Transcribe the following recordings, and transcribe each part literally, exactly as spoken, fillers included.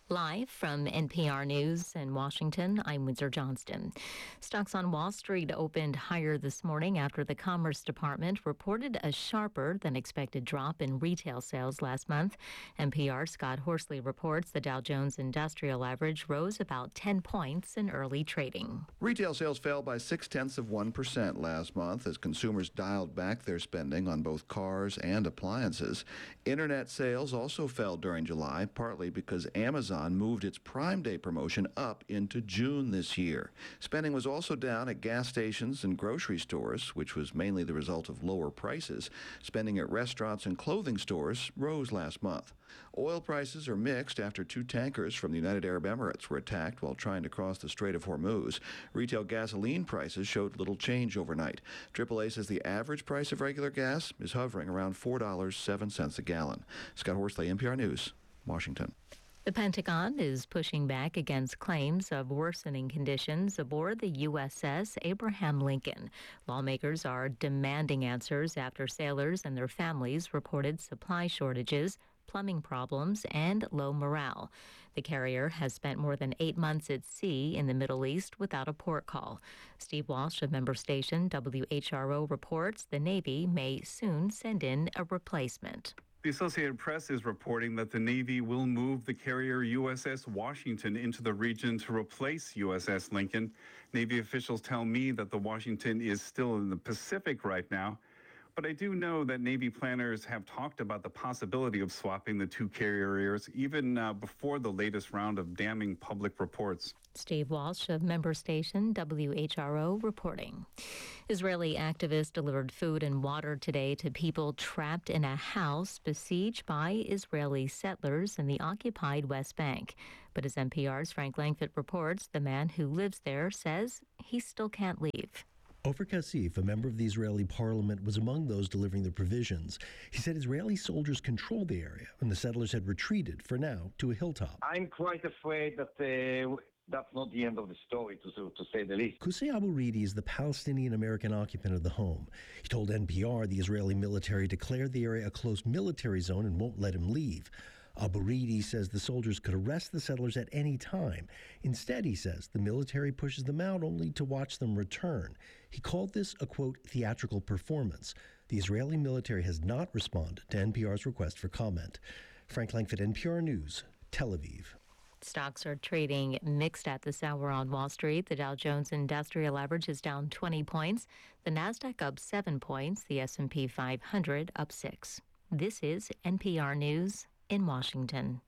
Live from N P R News in Washington, I'm Windsor Johnston. Stocks on Wall Street opened higher this morning after the Commerce Department reported a sharper than expected drop in retail sales last month. N P R's Scott Horsley reports the Dow Jones Industrial Average rose about ten points in early trading. Retail sales fell by six-tenths of one percent last month as consumers dialed back their spending on both cars and appliances. Internet sales also fell during July, partly because Amazon moved its Prime Day promotion up into June this year. Spending was also down at gas stations and grocery stores, which was mainly the result of lower prices. Spending at restaurants and clothing stores rose last month. Oil prices are mixed after two tankers from the United Arab Emirates were attacked while trying to cross the Strait of Hormuz. Retail gasoline prices showed little change overnight. triple A says the average price of regular gas is hovering around four dollars and seven cents a gallon. Scott Horsley, N P R News, Washington. The Pentagon is pushing back against claims of worsening conditions aboard the U S S Abraham Lincoln. Lawmakers are demanding answers after sailors and their families reported supply shortages, plumbing problems, and low morale. The carrier has spent more than eight months at sea in the Middle East without a port call. Steve Walsh of member station W H R O reports the Navy may soon send in a replacement. The Associated Press is reporting that the Navy will move the carrier U S S Washington into the region to replace U S S Lincoln. Navy officials tell me that the Washington is still in the Pacific right now, but I do know that Navy planners have talked about the possibility of swapping the two carriers even uh, before the latest round of damning public reports. Steve Walsh of member station W H R O reporting. Israeli activists delivered food and water today to people trapped in a house besieged by Israeli settlers in the occupied West Bank. But as N P R's Frank Langfitt reports, the man who lives there says he still can't leave. Ofer Kassif, a member of the Israeli parliament, was among those delivering the provisions. He said Israeli soldiers control the area and the settlers had retreated, for now, to a hilltop. I'm quite afraid that uh, that's not the end of the story, to, to say the least. Qusay Abu Ridi is the Palestinian-American occupant of the home. He told N P R the Israeli military declared the area a closed military zone and won't let him leave. Abu Ridi says the soldiers could arrest the settlers at any time. Instead, he says, the military pushes them out only to watch them return. He called this a, quote, theatrical performance. The Israeli military has not responded to N P R's request for comment. Frank Langfitt, N P R News, Tel Aviv. Stocks are trading mixed at this hour on Wall Street. The Dow Jones Industrial Average is down twenty points. The Nasdaq up seven points. The S and P five hundred up six. This is N P R News in Washington.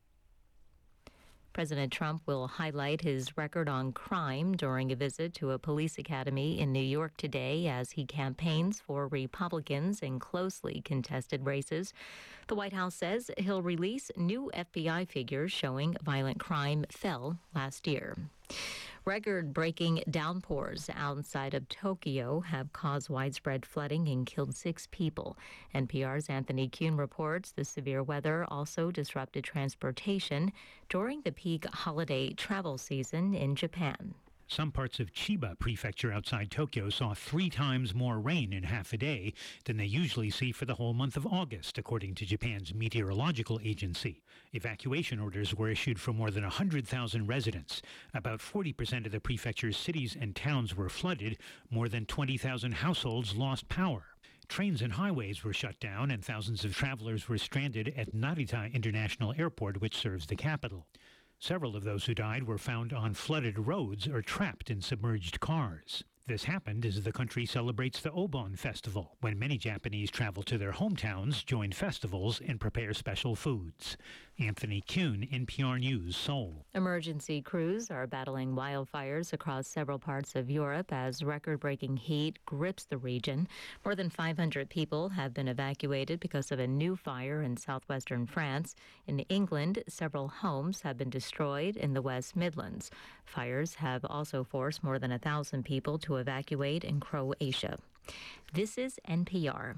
President Trump will highlight his record on crime during a visit to a police academy in New York today as he campaigns for Republicans in closely contested races. The White House says he'll release new F B I figures showing violent crime fell last year. Record-breaking downpours outside of Tokyo have caused widespread flooding and killed six people. N P R's Anthony Kuhn reports the severe weather also disrupted transportation during the peak holiday travel season in Japan. Some parts of Chiba Prefecture outside Tokyo saw three times more rain in half a day than they usually see for the whole month of August, according to Japan's meteorological agency. Evacuation orders were issued for more than one hundred thousand residents. About forty percent of the prefecture's cities and towns were flooded. More than twenty thousand households lost power. Trains and highways were shut down, and thousands of travelers were stranded at Narita International Airport, which serves the capital. Several of those who died were found on flooded roads or trapped in submerged cars. This happened as the country celebrates the Obon Festival, when many Japanese travel to their hometowns, join festivals, and prepare special foods. Anthony Kuhn, N P R News, Seoul. Emergency crews are battling wildfires across several parts of Europe as record-breaking heat grips the region. More than five hundred people have been evacuated because of a new fire in southwestern France. In England, several homes have been destroyed in the West Midlands. Fires have also forced more than a thousand people to evacuate in Croatia. This is N P R.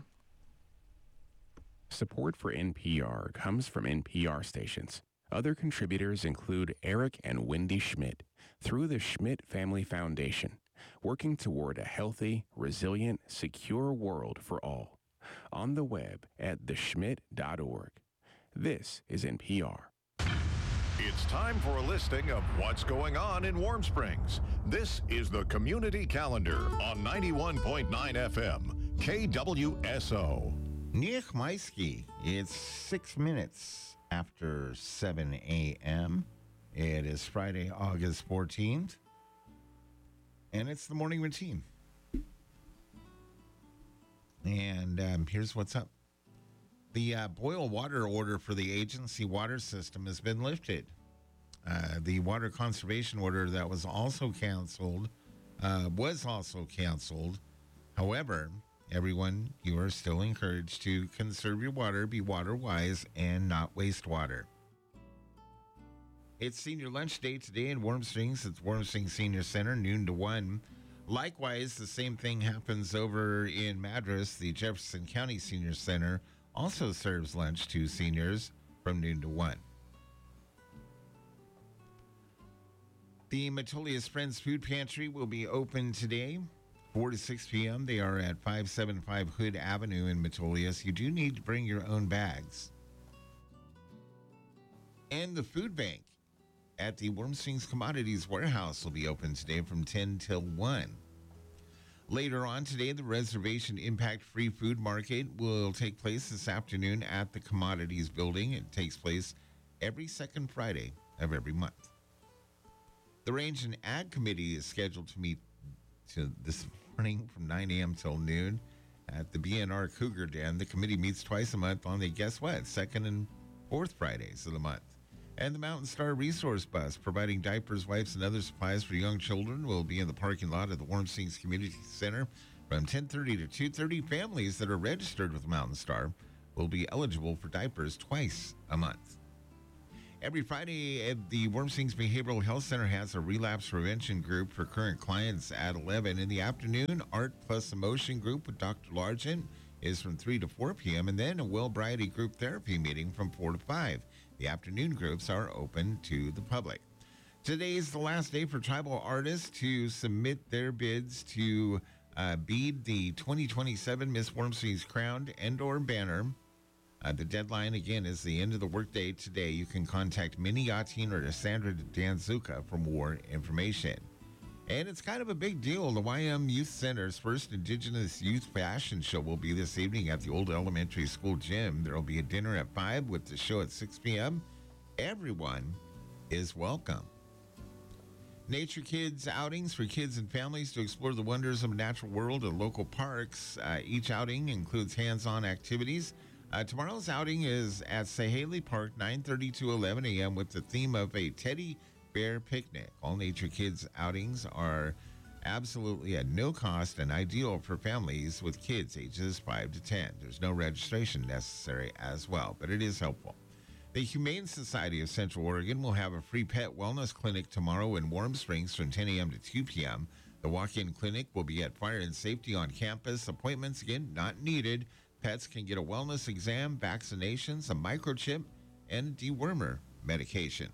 Support for N P R comes from N P R stations. Other contributors include Eric and Wendy Schmidt through the Schmidt Family Foundation, working toward a healthy, resilient, secure world for all. On the web at the schmidt dot org. This is N P R. It's time for a listing of what's going on in Warm Springs. This is the Community Calendar on ninety-one point nine F M, K W S O. Niech Majski. It's six minutes after seven a.m. It is Friday, August fourteenth, and it's the morning routine. And um, here's what's up. The uh, boil water order for the agency water system has been lifted. Uh, the water conservation order that was also canceled uh, was also canceled. However, everyone, you are still encouraged to conserve your water, be water wise, and not waste water. It's senior lunch day today in Warm Springs. It's Warm Springs Senior Center, noon to one. Likewise, the same thing happens over in Madras. The Jefferson County Senior Center also serves lunch to seniors from noon to one. The Metolius Friends Food Pantry will be open today, four to six p.m. They are at five seventy-five Hood Avenue in Metolius. You do need to bring your own bags. And the food bank at the Warm Springs Commodities Warehouse will be open today from ten till one. Later on today, the Reservation Impact Free Food Market will take place this afternoon at the Commodities Building. It takes place every second Friday of every month. The Range and Ag Committee is scheduled to meet to this morning from nine a.m. till noon at the B N R Cougar Den. The committee meets twice a month on the, guess what, second and fourth Fridays of the month. And the Mountain Star Resource Bus, providing diapers, wipes, and other supplies for young children, will be in the parking lot at the Warm Springs Community Center from ten thirty to two thirty. Families that are registered with Mountain Star will be eligible for diapers twice a month. Every Friday, at the Warm Springs Behavioral Health Center has a relapse prevention group for current clients at eleven. In the afternoon, Art Plus Emotion group with Doctor Largent is from three to four p.m. and then a Wellbriety group therapy meeting from four to five. The afternoon groups are open to the public. Today is the last day for tribal artists to submit their bids to uh, bead the twenty twenty-seven Miss Warm Springs crown and or banner. Uh, the deadline, again, is the end of the workday today. You can contact Minnie Yatin or Sandra Danzuka for more information. And it's kind of a big deal. The Y M Youth Center's first Indigenous Youth Fashion Show will be this evening at the old elementary school gym. There will be a dinner at five with the show at six p.m. Everyone is welcome. Nature Kids outings for kids and families to explore the wonders of a natural world at local parks. Uh, each outing includes hands-on activities. Uh, tomorrow's outing is at Sahaley Park, nine thirty to eleven a.m. with the theme of a teddy bear picnic. All Nature Kids outings are absolutely at no cost and ideal for families with kids ages five to ten. There's no registration necessary as well, but it is helpful. The Humane Society of Central Oregon will have a free pet wellness clinic tomorrow in Warm Springs from ten a.m. to two p.m. The walk-in clinic will be at Fire and Safety on campus. Appointments, again, not needed. Pets can get a wellness exam, vaccinations, a microchip, and a dewormer medication.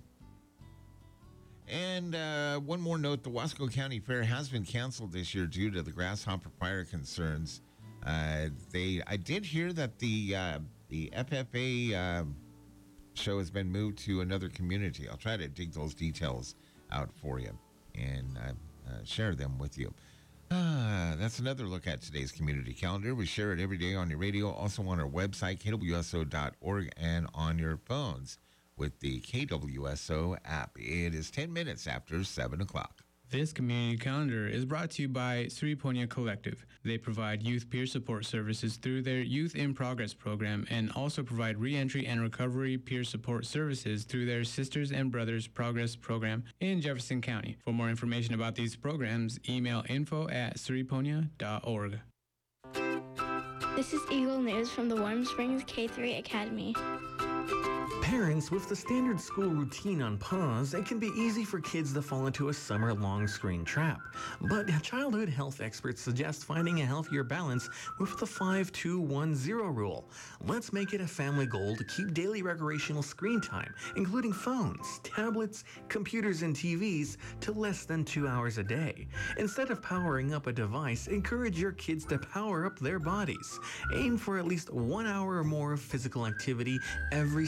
And uh, one more note, the Wasco County Fair has been canceled this year due to the grasshopper fire concerns. Uh, they, I did hear that the uh, the F F A uh, show has been moved to another community. I'll try to dig those details out for you and uh, uh, share them with you. Ah, that's another look at today's community calendar. We share it every day on your radio, also on our website, K W S O dot org, and on your phones with the K W S O app. It is ten minutes after seven o'clock. This community calendar is brought to you by Sri Ponya Collective. They provide youth peer support services through their Youth in Progress program and also provide reentry and recovery peer support services through their Sisters and Brothers Progress program in Jefferson County. For more information about these programs, email info at sriponya dot org. This is Eagle News from the Warm Springs K three Academy. Parents, with the standard school routine on pause, it can be easy for kids to fall into a summer-long screen trap. But childhood health experts suggest finding a healthier balance with the five two one zero rule. Let's make it a family goal to keep daily recreational screen time, including phones, tablets, computers, and T Vs, to less than two hours a day. Instead of powering up a device, encourage your kids to power up their bodies. Aim for at least one hour or more of physical activity every single day.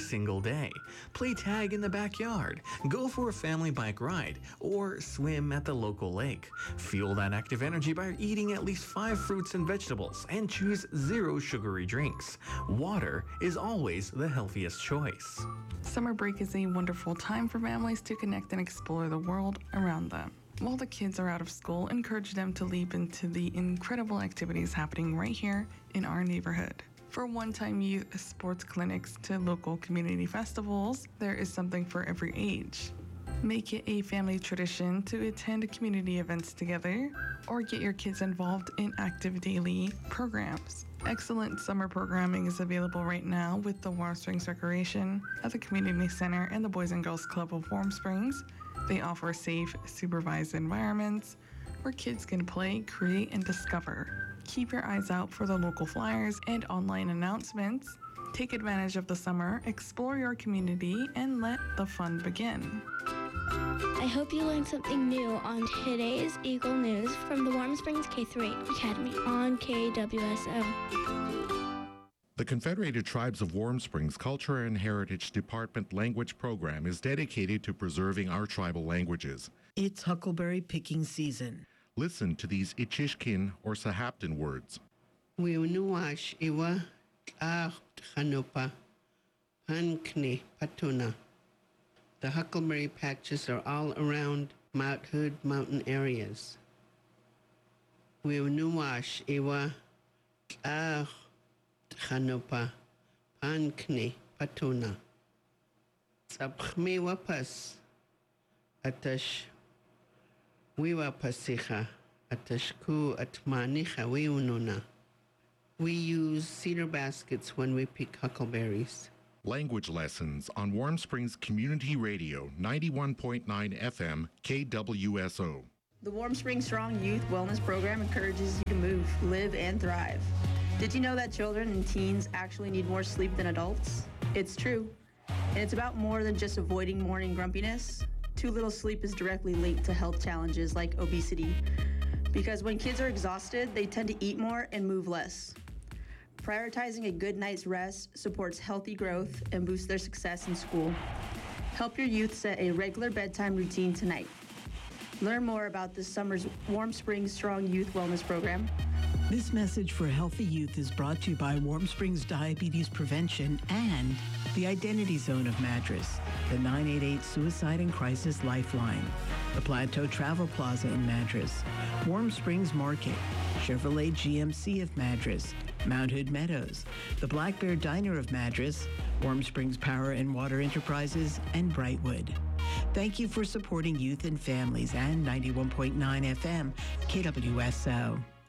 day. Play tag in the backyard, go for a family bike ride, or swim at the local lake. Fuel that active energy by eating at least five fruits and vegetables and choose zero sugary drinks. Water is always the healthiest choice. Summer break is a wonderful time for families to connect and explore the world around them. While the kids are out of school, encourage them to leap into the incredible activities happening right here in our neighborhood. From one-time youth sports clinics to local community festivals, there is something for every age. Make it a family tradition to attend community events together or get your kids involved in active daily programs. Excellent summer programming is available right now with the Warm Springs Recreation at the Community Center and the Boys and Girls Club of Warm Springs. They offer safe, supervised environments where kids can play, create, and discover. Keep your eyes out for the local flyers and online announcements. Take advantage of the summer, explore your community, and let the fun begin. I hope you learned something new on today's Eagle News from the Warm Springs K through eight Academy on K W S O. The Confederated Tribes of Warm Springs Culture and Heritage Department language program is dedicated to preserving our tribal languages. It's huckleberry picking season. Listen to these Ichishkin or Sahaptin words. Wiunuash iwa ah hanupa pankne patuna. The huckleberry patches are all around Mount Hood mountain areas. Wiunuash iwa ah hanupa pankne patuna. Sabkhmi wapas atash wiwa pasicha atashku atmanicha wiununa. We use cedar baskets when we pick huckleberries. Language lessons on Warm Springs Community Radio, ninety-one point nine F M, K W S O. The Warm Springs Strong Youth Wellness Program encourages you to move, live, and thrive. Did you know that children and teens actually need more sleep than adults? It's true. And it's about more than just avoiding morning grumpiness. Too little sleep is directly linked to health challenges like obesity. Because when kids are exhausted, they tend to eat more and move less. Prioritizing a good night's rest supports healthy growth and boosts their success in school. Help your youth set a regular bedtime routine tonight. Learn more about this summer's Warm Springs Strong Youth Wellness Program. This message for healthy youth is brought to you by Warm Springs Diabetes Prevention and the Identity Zone of Madras, the nine eight eight Suicide and Crisis Lifeline, the Plateau Travel Plaza in Madras, Warm Springs Market, Chevrolet G M C of Madras, Mount Hood Meadows, the Black Bear Diner of Madras, Warm Springs Power and Water Enterprises, and Brightwood. Thank you for supporting youth and families and ninety-one point nine F M K W S O.